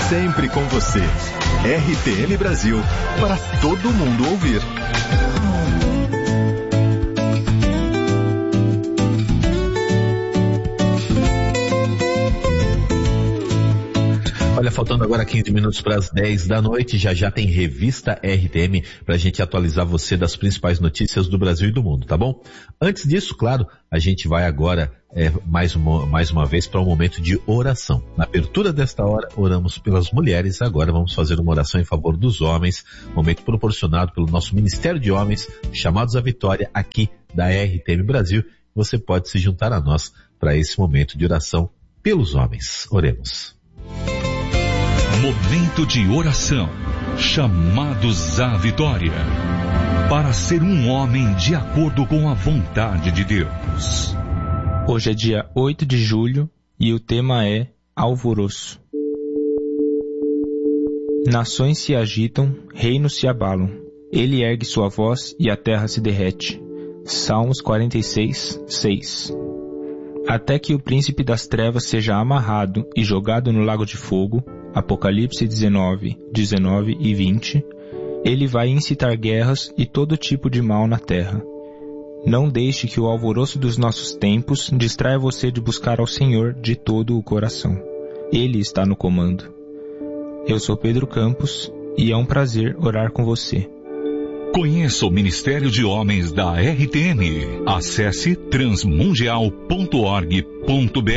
sempre com você. RTM Brasil, para todo mundo ouvir. Olha, faltando agora 15 minutos para as 10 da noite, já tem Revista RTM para a gente atualizar você das principais notícias do Brasil e do mundo, tá bom? Antes disso, claro, a gente vai agora mais uma vez para um momento de oração. Na abertura desta hora, oramos pelas mulheres, agora vamos fazer uma oração em favor dos homens, momento proporcionado pelo nosso Ministério de Homens, chamados à vitória aqui da RTM Brasil. Você pode se juntar a nós para esse momento de oração pelos homens. Oremos. Momento de oração, chamados à vitória, para ser um homem de acordo com a vontade de Deus. Hoje é dia 8 de julho e o tema é alvoroço. Nações se agitam, reinos se abalam. Ele ergue sua voz e a terra se derrete. Salmos 46, 6. Até que o príncipe das trevas seja amarrado e jogado no lago de fogo, Apocalipse 19, 19 e 20, ele vai incitar guerras e todo tipo de mal na terra. Não deixe que o alvoroço dos nossos tempos distraia você de buscar ao Senhor de todo o coração. Ele está no comando. Eu sou Pedro Campos e é um prazer orar com você. Conheça o Ministério de Homens da RTM. Acesse transmundial.org.br.